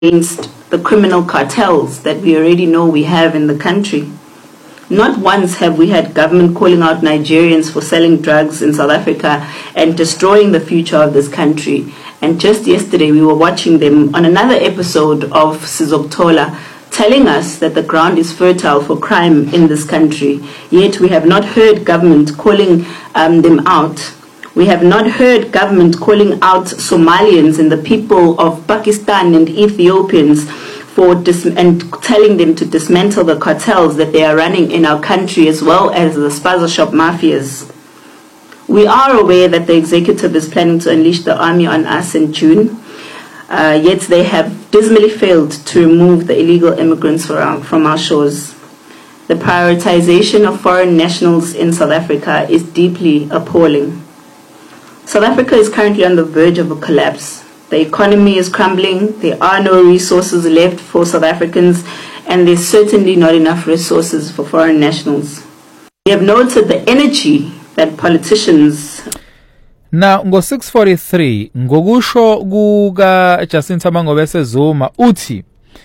against the criminal cartels that we already know we have in the country. Not once have we had government calling out Nigerians for selling drugs in South Africa and destroying the future of this country. And just yesterday we were watching them on another episode of Sizokuthola telling us that the ground is fertile for crime in this country. Yet we have not heard government calling them out. We have not heard government calling out Somalians and the people of Pakistan and Ethiopians and telling them to dismantle the cartels that they are running in our country, as well as the spaza shop mafias. We are aware that the executive is planning to unleash the army on us in June, yet they have dismally failed to remove the illegal immigrants from our shores. The prioritization of foreign nationals in South Africa is deeply appalling. South Africa is currently on the verge of a collapse. The economy is crumbling, there are no resources left for South Africans, and there's certainly not enough resources for foreign nationals. We have noted the energy that politicians... Now, ngo-643, ngokusho kuka Jacinta Mangobese Zuma, uthi,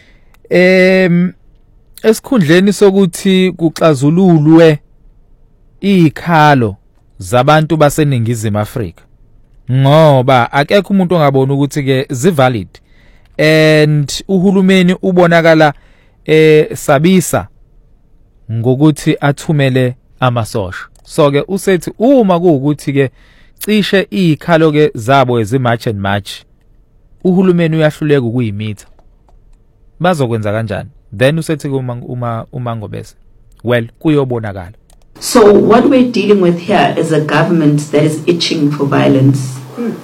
esikhundleni sokuthi kuxazululwe izikhalo zabantu baseNingizimu Afrika, ngoba akekho umuntu ongabona ukuthi ke zivalid, and uhulumeni ubonakala sabisa ngokuthi athumele amasosha. So ke usethi uma kuukuthi ke cishe izikhalo ke zabo ezimarch and march, uhulumeni uyahluleka ukuyimitha, bazokwenza kanjani? Then usethi uMangobese, well, kuyobonakala. So what we're dealing with here is a government that is itching for violence.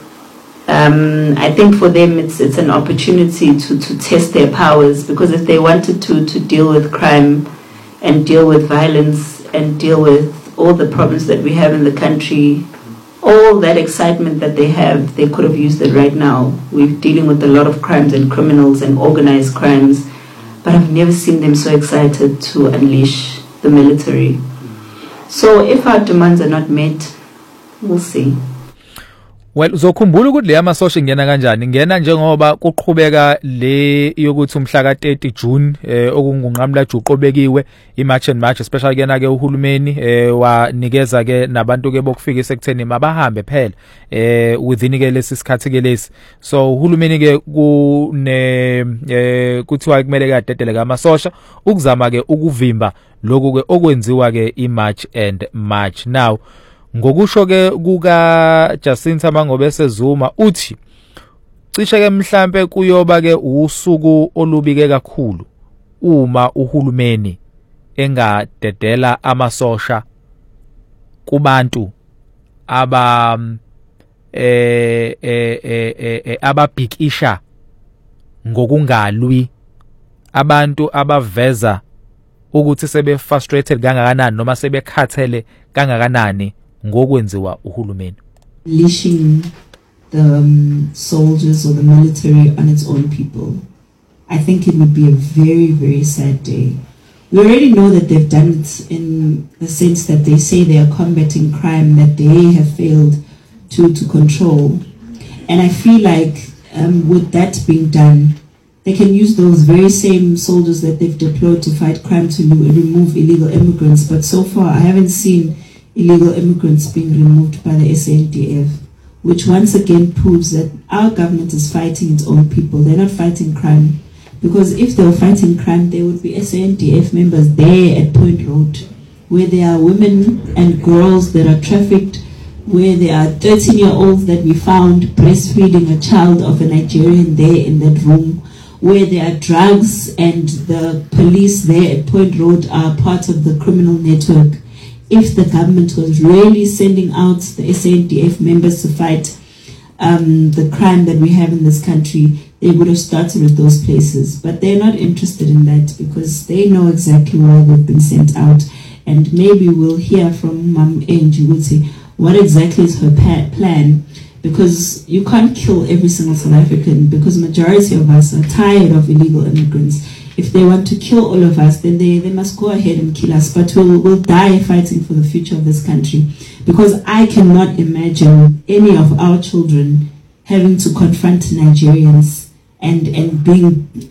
I think for them it's an opportunity to test their powers, because if they wanted to deal with crime and deal with violence and deal with all the problems that we have in the country, all that excitement that they have, they could have used it right now. We're dealing with a lot of crimes and criminals and organized crimes, but I've never seen them so excited to unleash the military. So if our demands are not met, we'll see. Well, uzokhumbula ukuthi le amasosha ingena kanjani? Ingena njengoba kuqhubeka le yokuthi umhla ka-30 June okungunqamla juqo bekiwe imarch and march, especially kena ke uhulumeni wanikeza ke nabantu ke bokufika esekutheni mabahambe phela within ke lesi sikhathi ke lesi. So uhulumeni ke kuthiwa kumele ke adedele kamasosha ukuzama ke ukuvimba lokho ke okwenziwa ke imarch and march. Now ngokusho ke kuka Jacinta Mangobese Zuma uthi cishe ke mhlambe kuyoba ke usuku olubike kakhulu uma uhulumeni engadedela amasosha kubantu ababhikisha ngokungalwi, abantu abaveza ukuthi sebe frustrated kangakanani noma sebekhathele kangakanani ngokwenziwa uhulumeni. Unleashing the soldiers or the military on its own people, I think it would be a very, very sad day. We already know that they've done it in the sense that they say they are combating crime that they have failed to control. And I feel like with that being done, they can use those very same soldiers that they've deployed to fight crime to remove illegal immigrants. But so far, I haven't seen illegal immigrants being removed by the SANDF, which once again proves that our government is fighting its own people. They're not fighting crime. Because if they were fighting crime, there would be SANDF members there at Point Road, where there are women and girls that are trafficked, where there are 13-year-olds that we found breastfeeding a child of a Nigerian there in that room, where there are drugs and the police there at Point Road are part of the criminal network. If the government was really sending out the SANDF members to fight the crime that we have in this country, they would have started with those places. But they're not interested in that because they know exactly why they've been sent out. And maybe we'll hear from Mam Angie Wuti what exactly is her plan, because you can't kill every single South African, because majority of us are tired of illegal immigrants. If they want to kill all of us, then they must go ahead and kill us. But we'll die fighting for the future of this country. Because I cannot imagine any of our children having to confront Nigerians and being